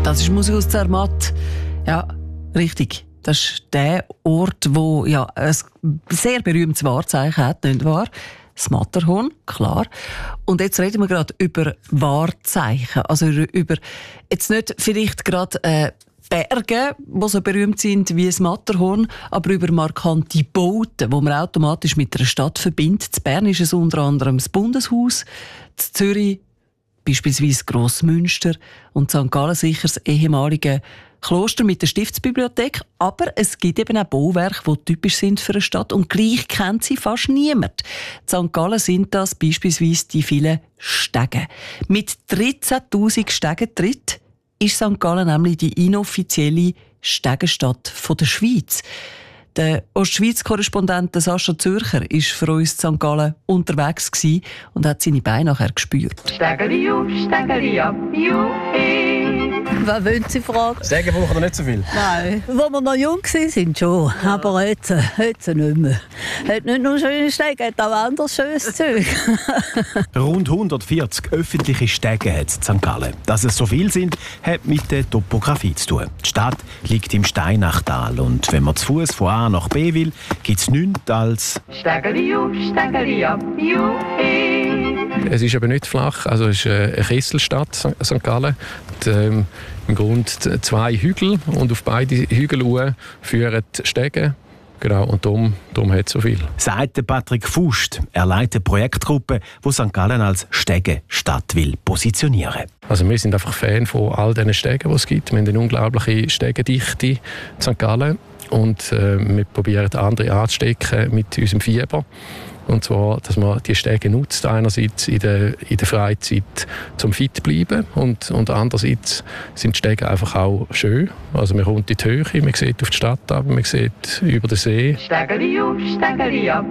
Das ist Musik aus Zermatt. Ja, richtig. Das ist der Ort, wo ja ein sehr berühmtes Wahrzeichen hat, nicht wahr? Das Matterhorn, klar. Und jetzt reden wir gerade über Wahrzeichen. Also über jetzt nicht vielleicht gerade Berge, die so berühmt sind wie das Matterhorn, aber über markante Bauten, die man automatisch mit einer Stadt verbindet. In Bern ist es unter anderem das Bundeshaus, in Zürich beispielsweise Grossmünster und St. Gallen sicher das ehemalige Kloster mit der Stiftsbibliothek. Aber es gibt eben auch Bauwerke, die typisch sind für eine Stadt und gleich kennt sie fast niemand. In St. Gallen sind das beispielsweise die vielen Stege. Mit 13'000 Stegentritt ist St. Gallen nämlich die inoffizielle Stegenstadt der Schweiz. Der Ostschweiz-Korrespondent Sascha Zürcher war für uns in St. Gallen unterwegs und hat seine Beine nachher gespürt. Stegeli auf, Stegeli ab, juhi. Was wollen Sie fragen? Stegen brauchen wir nicht so viel. Nein, als wir noch jung waren schon, aber jetzt nicht mehr. Hat nicht nur schöne Stege, hat auch anderes schönes Zeug. Rund 140 öffentliche Stege hat es in St. Gallen. Dass es so viel sind, hat mit der Topografie zu tun. Die Stadt liegt im Steinachtal und wenn man zu Fuß von A nach B will, gibt es nichts als Stegeli auf, Stegeli ab, juhi. Es ist aber nicht flach, also es ist eine Kesselstadt, St. Gallen. Und, im Grunde 2 Hügel und auf beide Hügel führen Stege. Genau, und darum hat es so viel. Sagt Patrick Fust. Er leitet eine Projektgruppe, die St. Gallen als Stegenstadt will positionieren. Also wir sind einfach Fan von all diesen Stegen, die es gibt. Wir haben eine unglaubliche Stegendichte in St. Gallen und wir probieren andere anzustecken mit unserem Fieber. Und zwar, dass man die Stege nutzt, einerseits in der Freizeit zum fit bleiben und andererseits sind die Stege einfach auch schön. Also man kommt in die Höhe, man sieht auf die Stadt ab, man sieht über den See. Stegeli auf, Stegeli ab,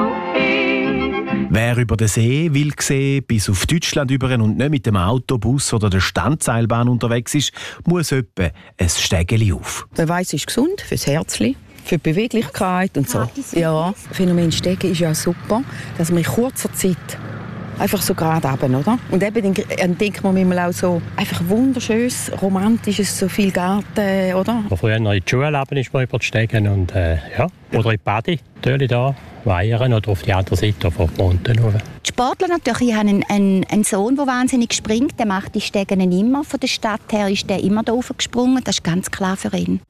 juhi. Wer über den See will sehen, bis auf Deutschland über und nicht mit dem Autobus oder der Standseilbahn unterwegs ist, muss etwa ein Stegeli auf. Der Weiss ist gesund fürs Herzli, für die Beweglichkeit und so. Ja, das Phänomen Stegen ist ja super, dass man in kurzer Zeit einfach so gerade runter, oder? Und eben dann denkt man manchmal auch so einfach wunderschönes, romantisches, so viel Garten, oder? Früher noch in die Schule ist man über die Stegen und ja, oder in die Bade, natürlich da, weiern oder auf die andere Seite von Monten. Die Sportler natürlich, ich habe einen Sohn, der wahnsinnig springt, der macht die Stegen immer. Von der Stadt her ist der immer da gesprungen, das ist ganz klar für ihn.